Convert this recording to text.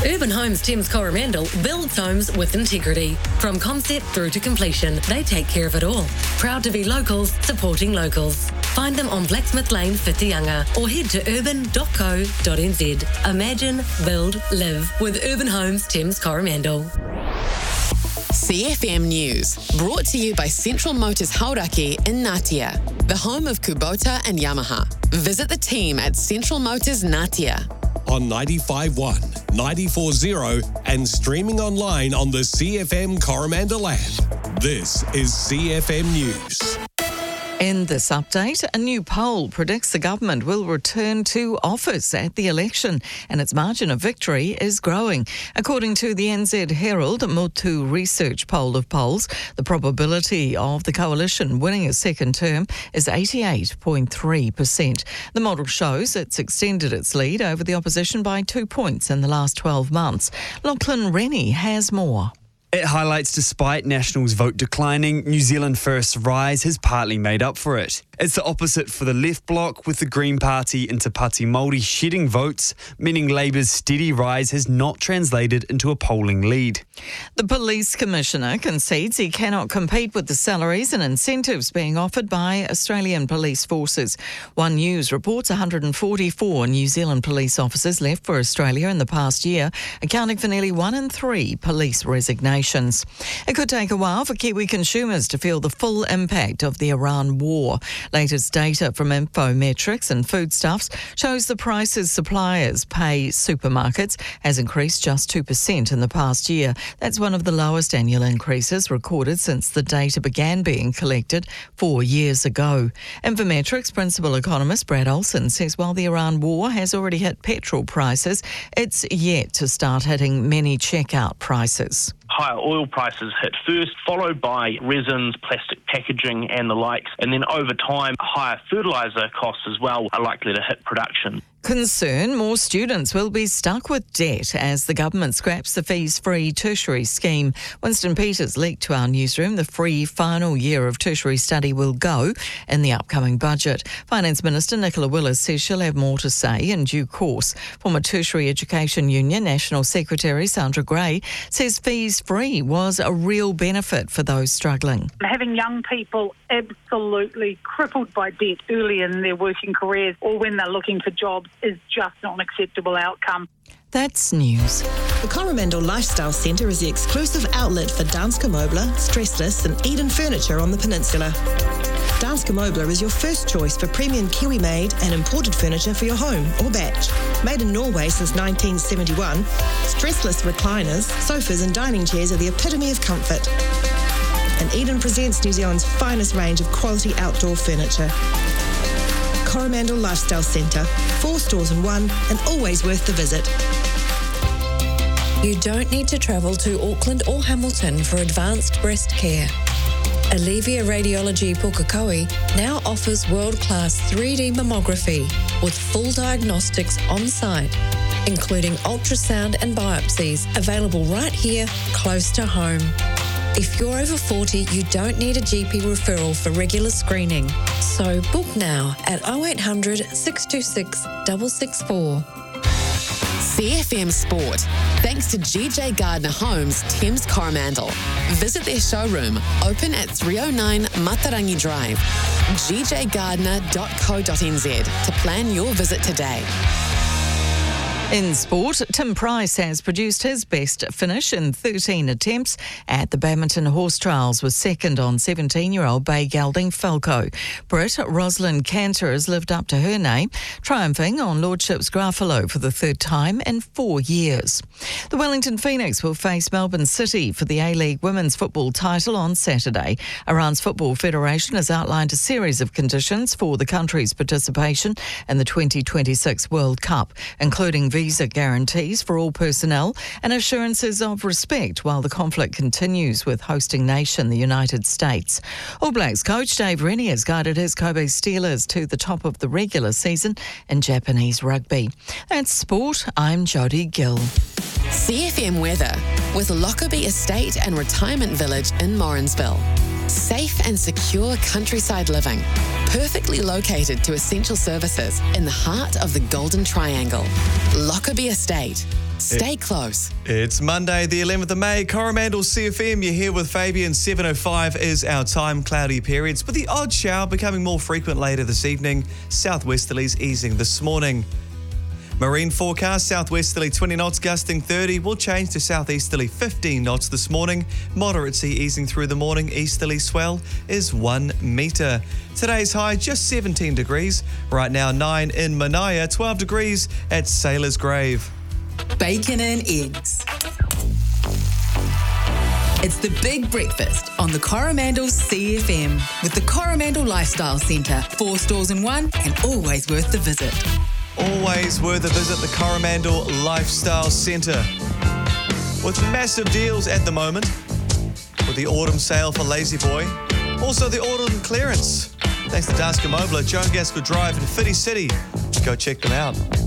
Urban Homes Thames Coromandel builds homes with integrity. From concept through to completion, they take care of it all. Proud to be locals, supporting locals. Find them on Blacksmith Lane, Whitianga, or head to urban.co.nz. Imagine, build, live with Urban Homes Thames Coromandel. CFM News, brought to you by Central Motors Hauraki in Ngatea, the home of Kubota and Yamaha. Visit the team at Central Motors Ngatea. On 95.1, 94.0 and streaming online on the CFM Coromandel app. This is CFM News. In this update, a new poll predicts the government will return to office at the election and its margin of victory is growing. According to the NZ Herald Motu Research poll of polls, the probability of the coalition winning a second term is 88.3%. The model shows it's extended its lead over the opposition by 2 points in the last 12 months. Lachlan Rennie has more. It highlights despite National's vote declining, New Zealand First's rise has partly made up for it. It's the opposite for the left bloc, with the Green Party and Te Pāti Māori shedding votes, meaning Labour's steady rise has not translated into a polling lead. The Police Commissioner concedes he cannot compete with the salaries and incentives being offered by Australian police forces. One News reports 144 New Zealand police officers left for Australia in the past year, accounting for nearly 1 in 3 police resignations. It could take a while for Kiwi consumers to feel the full impact of the Iran war. Latest data from Infometrics and Foodstuffs shows the prices suppliers pay supermarkets has increased just 2% in the past year. That's one of the lowest annual increases recorded since the data began being collected 4 years ago. Infometrics principal economist Brad Olsen says while the Iran war has already hit petrol prices, it's yet to start hitting many checkout prices. Higher oil prices hit first, followed by resins, plastic packaging and the likes. And then over time, higher fertiliser costs as well are likely to hit production. Concern more students will be stuck with debt as the government scraps the fees-free tertiary scheme. Winston Peters leaked to our newsroom the free final year of tertiary study will go in the upcoming budget. Finance Minister Nicola Willis says she'll have more to say in due course. Former Tertiary Education Union National Secretary Sandra Gray says fees-free was a real benefit for those struggling. Having young people absolutely crippled by debt early in their working careers or when they're looking for jobs is just not an acceptable outcome. That's news. The Coromandel Lifestyle Centre is the exclusive outlet for Danske Møbler, Stressless and Eden Furniture on the peninsula. Danske Møbler is your first choice for premium Kiwi-made and imported furniture for your home or batch. Made in Norway since 1971, stressless recliners, sofas and dining chairs are the epitome of comfort. And Eden presents New Zealand's finest range of quality outdoor furniture. Coromandel Lifestyle Centre, 4 stores in one and always worth the visit. You don't need to travel to Auckland or Hamilton for advanced breast care. Alivia Radiology Pukekohe now offers world-class 3D mammography with full diagnostics on site, including ultrasound and biopsies available right here close to home. If you're over 40, you don't need a GP referral for regular screening. So book now at 0800 626 664. CFM Sport, thanks to GJ Gardner Homes, Thames Coromandel. Visit their showroom, open at 309 Matarangi Drive, gjgardner.co.nz to plan your visit today. In sport, Tim Price has produced his best finish in 13 attempts at the Badminton Horse Trials, with second on 17-year-old Bay Gelding Falco. Brit Rosalind Cantor has lived up to her name, triumphing on Lordship's Gruffalo for the third time in 4 years. The Wellington Phoenix will face Melbourne City for the A-League Women's Football title on Saturday. Iran's Football Federation has outlined a series of conditions for the country's participation in the 2026 World Cup, including visa guarantees for all personnel and assurances of respect while the conflict continues with hosting nation, the United States. All Blacks coach Dave Rennie has guided his Kobe Steelers to the top of the regular season in Japanese rugby. That's sport. I'm Jodie Gill. CFM weather with Lockerbie Estate and Retirement Village in Morrinsville. Safe and secure countryside living, perfectly located to essential services in the heart of the Golden Triangle. Lockerbie Estate, Stay close. It's Monday, the 11th of May. Coromandel CFM, you're here with Fabian. 7:05 is our time. Cloudy periods, but the odd shower becoming more frequent later this evening. Southwesterlies easing this morning. Marine forecast, southwesterly 20 knots, gusting 30, will change to southeasterly 15 knots this morning. Moderate sea easing through the morning. Easterly swell is 1 metre. Today's high just 17 degrees. Right now 9 in Manaia, 12 degrees at Sailor's Grave. Bacon and eggs. It's the big breakfast on the Coromandel CFM with the Coromandel Lifestyle Centre. 4 stores in one and always worth the visit. Always worth a visit, the Coromandel Lifestyle Centre. With massive deals at the moment, with the autumn sale for Lazy Boy, also the autumn clearance. Thanks to Danske Mobler, Joan Gaskell Drive in Fitty City. Go check them out.